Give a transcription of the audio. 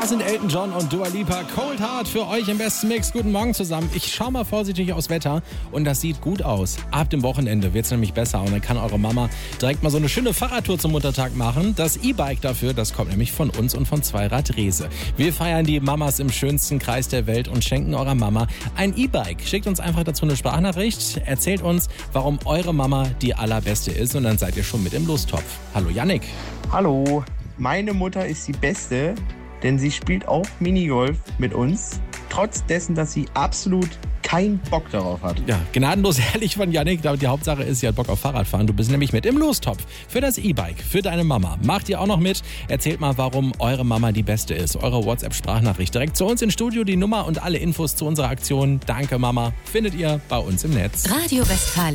Das sind Elton John und Dua Lipa. Cold Heart für euch im besten Mix. Guten Morgen zusammen. Ich schaue mal vorsichtig aufs Wetter und das sieht gut aus. Ab dem Wochenende wird es nämlich besser und dann kann eure Mama direkt mal so eine schöne Fahrradtour zum Muttertag machen. Das E-Bike dafür, das kommt nämlich von uns und von Zweirad Rehse. Wir feiern die Mamas im schönsten Kreis der Welt und schenken eurer Mama ein E-Bike. Schickt uns einfach dazu eine Sprachnachricht, erzählt uns, warum eure Mama die allerbeste ist und dann seid ihr schon mit im Lostopf. Hallo Yannick. Hallo, meine Mutter ist die Beste, denn sie spielt auch Minigolf mit uns, trotz dessen, dass sie absolut keinen Bock darauf hat. Ja, gnadenlos ehrlich von Yannick, aber die Hauptsache ist, sie hat Bock auf Fahrradfahren. Du bist nämlich mit im Lostopf für das E-Bike, für deine Mama. Macht ihr auch noch mit? Erzählt mal, warum eure Mama die Beste ist. Eure WhatsApp-Sprachnachricht direkt zu uns ins Studio. Die Nummer und alle Infos zu unserer Aktion Danke Mama findet ihr bei uns im Netz. Radio Westfalen.